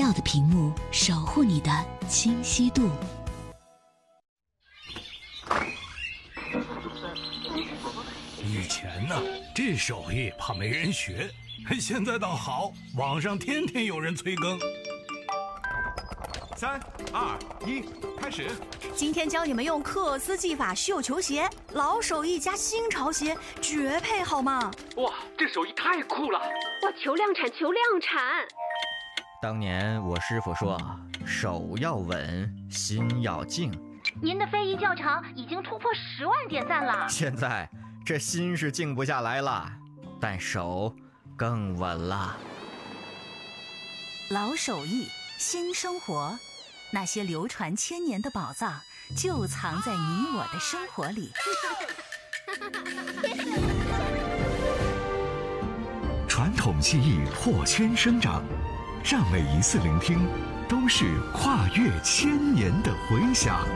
耀的屏幕，守护你的清晰度。 以前呢，这手艺怕没人学，现在倒好，网上天天有人催更。 3、2、1，开始！ 今天教你们用克斯技法绣球鞋，老手艺加新潮鞋，绝配好吗？ 哇，这手艺太酷了！ 哇，求量产，求量产！ 当年我师傅说，手要稳，心要静。 您的非遗教程已经突破10万点赞了。 现在这心是静不下来了，但手更稳了。 老手艺，新生活，那些流传千年的宝藏，就藏在你我的生活里。 传统技艺破圈生长，让每一次聆听都是跨越千年的回响。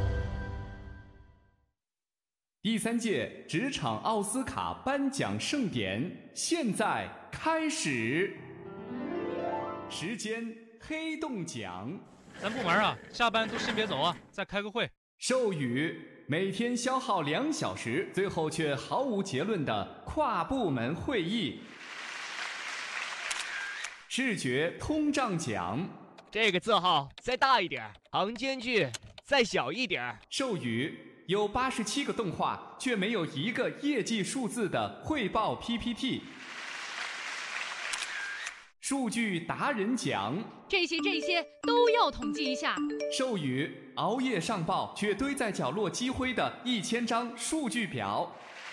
第3届职场奥斯卡颁奖盛典现在开始，时间黑洞奖。 咱部门啊，下班都先别走啊，再开个会。 授予每天消耗2小时，最后却毫无结论的跨部门会议。视觉通胀奖。 这个字号再大一点，行间距再小一点。 授予有87个动画却没有一个业绩数字的汇报 PPT。数据达人奖。 这些都要统计一下。 授予熬夜上报却堆在角落积灰的1000张数据表。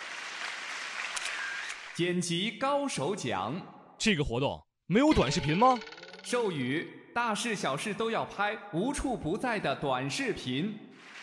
剪辑高手奖。 这个活动没有短视频吗？ 授予大事小事都要拍，无处不在的短视频。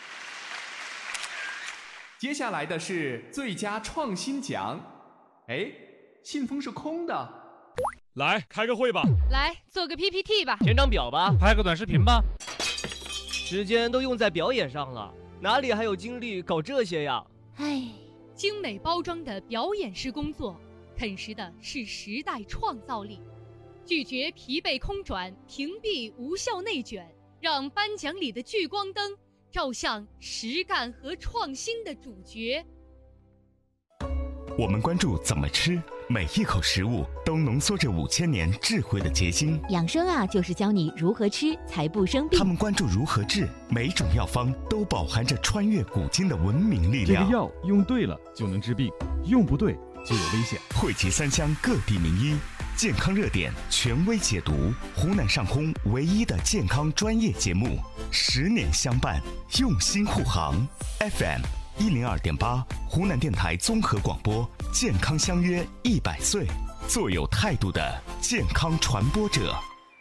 接下来的是最佳创新奖。哎，信封是空的。 来开个会吧， 来做个 PPT 吧， 填张表吧， 拍个短视频吧。 时间都用在表演上了，哪里还有精力搞这些呀？ 唉，精美包装的表演式工作，啃食的是时代创造力。拒绝疲惫空转，屏蔽无效内卷，让颁奖里的聚光灯照向实干和创新的主角。 我们关注怎么吃，每一口食物都浓缩着5000年智慧的结晶。 养生啊，就是教你如何吃才不生病。 他们关注如何治，每种药方都饱含着穿越古今的文明力量。 这个药用对了就能治病，用不对就有危险。 汇集3乡各地名医，健康热点权威解读，湖南上空唯一的健康专业节目，10年相伴，用心护航。FM102.8，湖南电台综合广播，健康相约100岁，做有态度的健康传播者。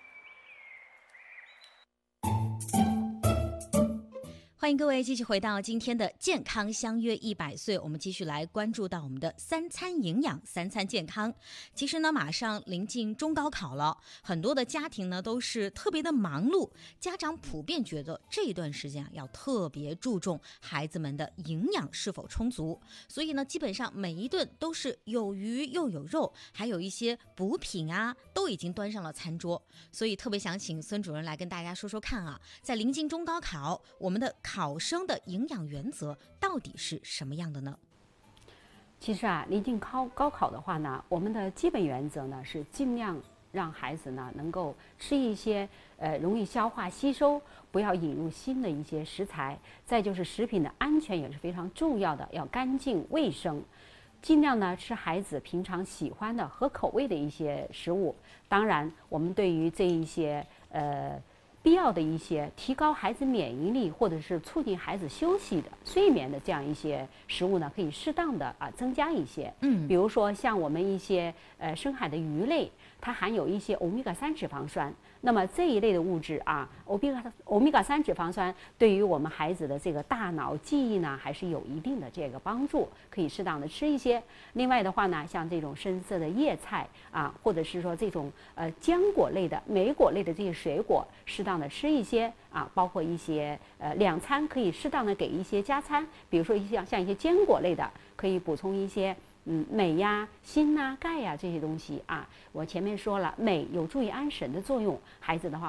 欢迎各位继续回到今天的健康相约100岁，我们继续来关注到我们的3餐营养、3餐健康。其实呢，马上临近中高考了，很多的家庭呢都是特别的忙碌，家长普遍觉得这一段时间要特别注重孩子们的营养是否充足，所以呢，基本上每一顿都是有鱼又有肉，还有一些补品啊，都已经端上了餐桌。所以特别想请孙主任来跟大家说说看啊，在临近中高考，我们的考生的营养原则到底是什么样的呢？ 其实啊，临近高考的话呢，我们的基本原则呢是尽量让孩子呢能够吃一些容易消化吸收，不要引入新的一些食材。再就是食品的安全也是非常重要的，要干净卫生。尽量呢吃孩子平常喜欢的合口味的一些食物。当然，我们对于这一些必要的一些提高孩子免疫力或者是促进孩子休息的睡眠的这样一些食物呢，可以适当的增加一些。比如说像我们一些深海的鱼类，它含有一些欧米伽3脂肪酸。那么这一类的物质啊，欧米伽3脂肪酸对于我们孩子的这个大脑记忆呢，还是有一定的这个帮助，可以适当的吃一些。另外的话呢，像这种深色的叶菜啊，或者是说这种浆果类的、莓果类的这些水果，适当的吃一些啊，包括一些2餐可以适当的给一些加餐，比如说像一些坚果类的，可以补充一些镁呀、锌呐、钙呀这些东西啊。我前面说了，镁有助于安神的作用，孩子的话